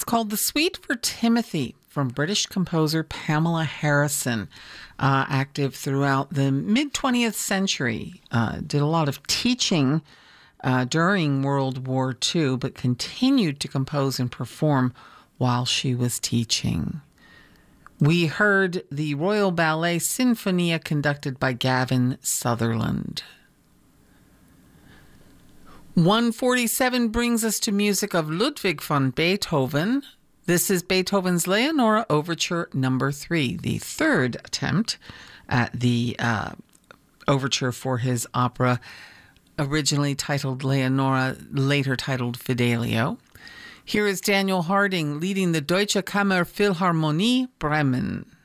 It's called The Suite for Timothy from British composer Pamela Harrison, active throughout the mid-20th century. Did a lot of teaching during World War II, but continued to compose and perform while she was teaching. We heard the Royal Ballet Sinfonia conducted by Gavin Sutherland. 1:47 brings us to music of Ludwig van Beethoven. This is Beethoven's Leonora Overture Number 3, the third attempt at the overture for his opera, originally titled Leonora, later titled Fidelio. Here is Daniel Harding leading the Deutsche Kammerphilharmonie Bremen.